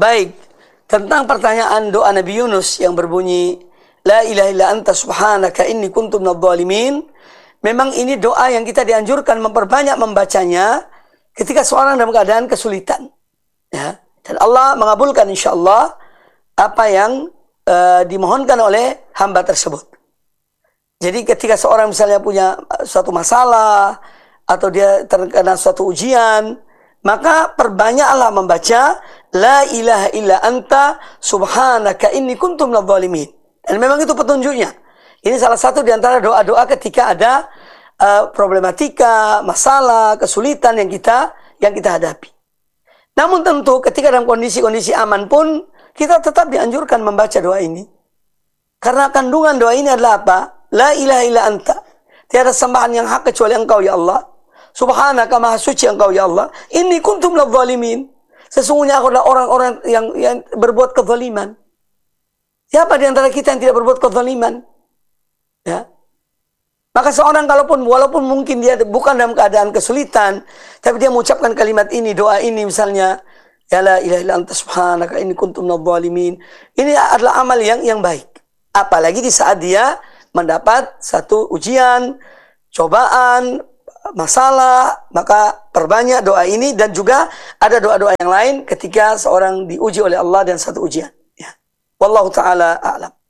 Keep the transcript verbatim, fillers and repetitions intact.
baik, tentang pertanyaan doa Nabi Yunus yang berbunyi La ilaha illa anta subhanaka inni kuntu minadh dhalimin. Memang ini doa yang kita dianjurkan memperbanyak membacanya ketika seorang dalam keadaan kesulitan. Ya. Dan Allah mengabulkan insyaallah apa yang uh, dimohonkan oleh hamba tersebut. Jadi ketika seorang misalnya punya suatu masalah atau dia terkena suatu ujian, maka perbanyaklah membaca La ilaha illa anta subhanaka inni kuntu minadh dhalimin. Dan memang itu petunjuknya. Ini salah satu di antara doa-doa ketika ada uh, problematika, masalah, kesulitan yang kita yang kita hadapi. Namun tentu ketika dalam kondisi-kondisi aman pun kita tetap dianjurkan membaca doa ini. Karena kandungan doa ini adalah apa? La ilaha illa anta. Tiada sembahan yang hak kecuali Engkau ya Allah. Subhanaka maha suci Engkau ya Allah. Inni kuntu minadh dhalimin. Sesungguhnya aku adalah orang-orang yang yang berbuat kezaliman. Siapa di antara kita yang tidak berbuat kezaliman? Ya. Maka seorang kalaupun walaupun mungkin dia bukan dalam keadaan kesulitan, tapi dia mengucapkan kalimat ini, doa ini misalnya, ya la ilaha illa anta subhanaka inni kuntu minadh dhalimin. Ini adalah amal yang yang baik. Apalagi di saat dia mendapat satu ujian, cobaan, masalah, maka perbanyak doa ini. Dan juga ada doa-doa yang lain ketika seorang diuji oleh Allah dan satu ujian. Ya. Wallahu ta'ala a'lam.